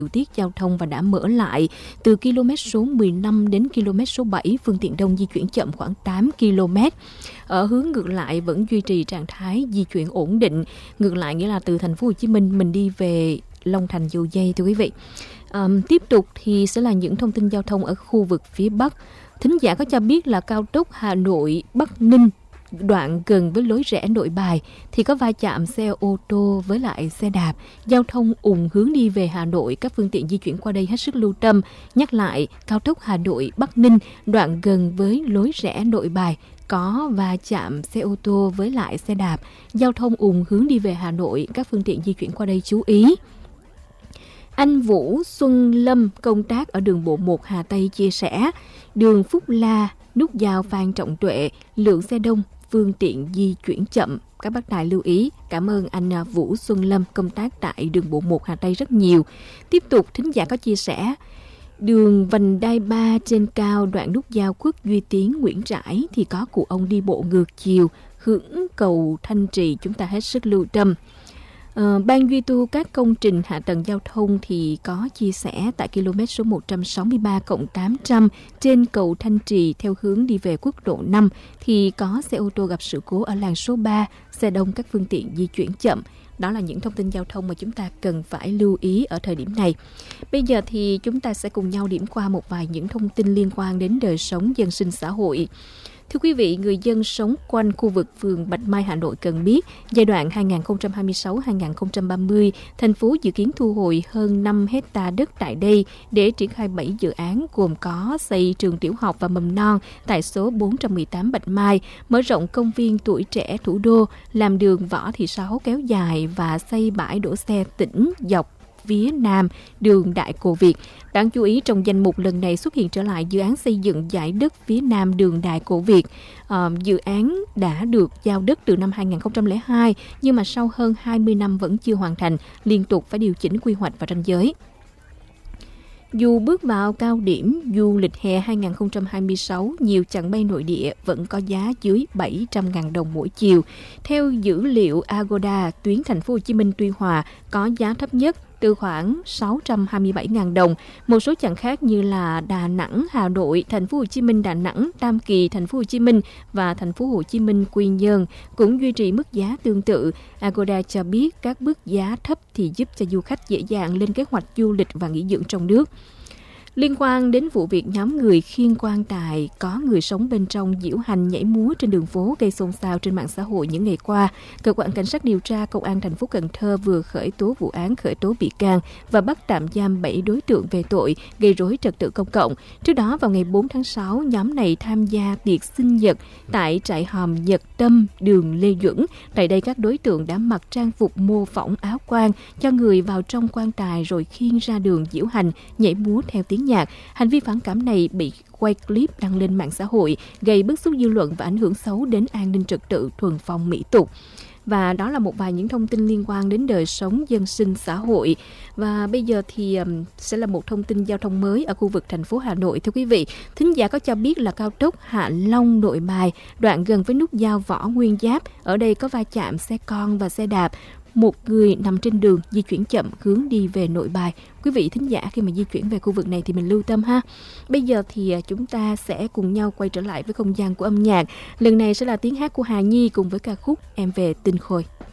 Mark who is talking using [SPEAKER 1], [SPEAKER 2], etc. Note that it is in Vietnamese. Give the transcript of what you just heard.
[SPEAKER 1] tiết giao thông và đã mở lại. Từ km số 15 đến km số 7, phương tiện đông di chuyển chậm khoảng 8 km. Ở hướng ngược lại vẫn duy trì trạng thái di chuyển ổn định. Ngược lại nghĩa là từ thành phố Hồ Chí Minh mình đi về Long Thành, Dầu Giây thưa quý vị. Tiếp tục thì sẽ là những thông tin giao thông ở khu vực phía Bắc. Thính giả có cho biết là cao tốc Hà Nội Bắc Ninh đoạn gần với lối rẽ Nội Bài thì có va chạm xe ô tô với lại xe đạp. Giao thông ùn hướng đi về Hà Nội, các phương tiện di chuyển qua đây hết sức lưu tâm. Nhắc lại, cao tốc Hà Nội Bắc Ninh đoạn gần với lối rẽ Nội Bài có va chạm xe ô tô với lại xe đạp. Giao thông ùn hướng đi về Hà Nội, các phương tiện di chuyển qua đây chú ý. Anh Vũ Xuân Lâm công tác ở đường bộ 1 Hà Tây chia sẻ, đường Phúc La, nút giao Phan Trọng Tuệ, lượng xe đông, phương tiện di chuyển chậm. Các bác tài lưu ý. Cảm ơn anh Vũ Xuân Lâm công tác tại đường bộ 1 Hà Tây rất nhiều. Tiếp tục, thính giả có chia sẻ, đường vành đai 3 trên cao đoạn nút giao Khuất Duy Tiến, Nguyễn Trãi thì có cụ ông đi bộ ngược chiều hướng cầu Thanh Trì, chúng ta hết sức lưu tâm. Ban duy tu các công trình hạ tầng giao thông thì có chia sẻ tại km số 163+800 trên cầu Thanh Trì theo hướng đi về quốc lộ 5 thì có xe ô tô gặp sự cố ở làn số 3, xe đông các phương tiện di chuyển chậm. Đó là những thông tin giao thông mà chúng ta cần phải lưu ý ở thời điểm này. Bây giờ thì chúng ta sẽ cùng nhau điểm qua một vài những thông tin liên quan đến đời sống dân sinh xã hội. Thưa quý vị, người dân sống quanh khu vực phường Bạch Mai, Hà Nội cần biết, giai đoạn 2026-2030, thành phố dự kiến thu hồi hơn 5 hectare đất tại đây để triển khai 7 dự án gồm có xây trường tiểu học và mầm non tại số 418 Bạch Mai, mở rộng công viên tuổi trẻ thủ đô, làm đường Võ Thị Sáu kéo dài và xây bãi đỗ xe tỉnh dọc phía nam đường Đại Cổ Việt. Đáng chú ý, trong danh mục lần này xuất hiện trở lại dự án xây dựng dải đất phía nam đường Đại Cổ Việt. Dự án đã được giao đất từ năm 2002 nhưng mà sau hơn 20 năm vẫn chưa hoàn thành, liên tục phải điều chỉnh quy hoạch và ranh giới. Dù bước vào cao điểm du lịch hè 2026, nhiều chặng bay nội địa vẫn có giá dưới 700.000 đồng mỗi chiều. Theo dữ liệu Agoda, tuyến thành phố Hồ Chí Minh Tuy Hòa có giá thấp nhất từ khoảng 627.000 đồng. Một số chặng khác như là Đà Nẵng, Hà Nội, thành phố Hồ Chí Minh, Đà Nẵng, Tam Kỳ, thành phố Hồ Chí Minh và thành phố Hồ Chí Minh, Quy Nhơn cũng duy trì mức giá tương tự. Agoda cho biết các mức giá thấp thì giúp cho du khách dễ dàng lên kế hoạch du lịch và nghỉ dưỡng trong nước. Liên quan đến vụ việc nhóm người khiêng quan tài có người sống bên trong diễu hành nhảy múa trên đường phố gây xôn xao trên mạng xã hội những ngày qua, cơ quan cảnh sát điều tra công an thành phố Cần Thơ vừa khởi tố vụ án khởi tố bị can và bắt tạm giam 7 đối tượng về tội gây rối trật tự công cộng. Trước đó vào ngày 4 tháng 6, nhóm này tham gia tiệc sinh nhật tại trại hòm Nhật Tâm, đường Lê Duẩn. Tại đây các đối tượng đã mặc trang phục mô phỏng áo quan cho người vào trong quan tài rồi khiêng ra đường diễu hành nhảy múa theo tiếng nhạc. Hành vi phản cảm này bị quay clip đăng lên mạng xã hội, gây bức xúc dư luận và ảnh hưởng xấu đến an ninh trật tự, thuần phong mỹ tục. Và đó là một vài những thông tin liên quan đến đời sống dân sinh xã hội. Và bây giờ thì sẽ là một thông tin giao thông mới ở khu vực thành phố Hà Nội. Thưa quý vị, thính giả có cho biết là cao tốc Hạ Long Nội Bài, đoạn gần với nút giao Võ Nguyên Giáp, ở đây có va chạm xe con và xe đạp. Một người nằm trên đường di chuyển chậm hướng đi về Nội Bài. Quý vị thính giả khi mà di chuyển về khu vực này thì mình lưu tâm ha. Bây giờ thì chúng ta sẽ cùng nhau quay trở lại với không gian của âm nhạc. Lần này sẽ là tiếng hát của Hà Nhi cùng với ca khúc Em Về Tinh Khôi.